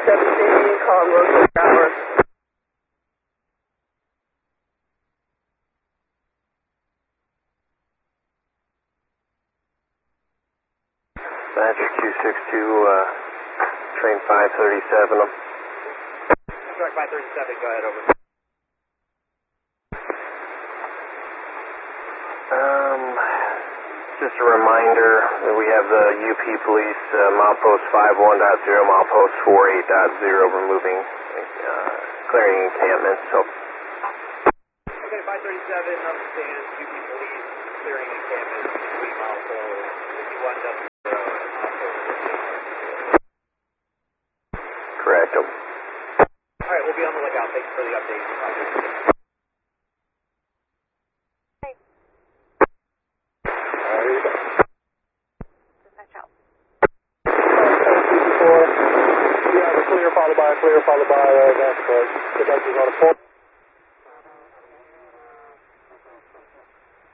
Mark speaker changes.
Speaker 1: 17, calling Roseville Tower.
Speaker 2: Magic 262, train 537.
Speaker 3: Track 537, go ahead, over.
Speaker 2: Just a reminder that we have the UP Police, milepost 51.0, milepost 48.0, removing, clearing encampments, so.
Speaker 3: Okay, 537, understand, UP Police, clearing encampments between milepost 51.0 and milepost 48.
Speaker 2: Correct.
Speaker 3: Alright, we'll be on the lookout. Thanks for the update.
Speaker 1: Clear, followed by, that's conductors on a 4.